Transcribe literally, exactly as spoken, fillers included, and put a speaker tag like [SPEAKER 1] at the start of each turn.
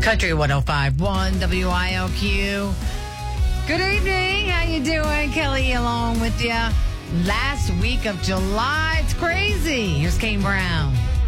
[SPEAKER 1] Country one oh five point one W I L Q. Good evening. How you doing? Kelly along with you. Last week of July. It's crazy. Here's Kane Brown.